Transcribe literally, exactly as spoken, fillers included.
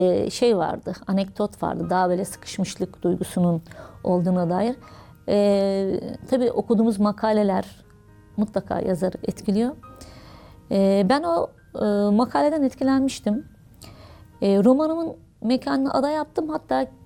e, şey vardı, anekdot vardı. Daha böyle sıkışmışlık duygusunun olduğuna dair. E, tabii okuduğumuz makaleler mutlaka yazarı etkiliyor. E, ben o e, makaleden etkilenmiştim. E, romanımın mekanını ada yaptım. Hatta